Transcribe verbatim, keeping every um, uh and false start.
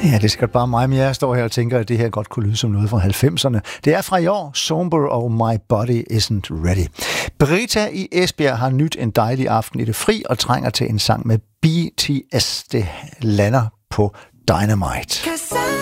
Ja, det er sikkert bare mig, men jeg står her og tænker, at det her godt kunne lyde som noget fra halvfemserne. Det er fra i år, Somber og My Body Isn't Ready. Brita i Esbjerg har nyt en dejlig aften i det fri og trænger til en sang med B T S. Det lander på Dynamite.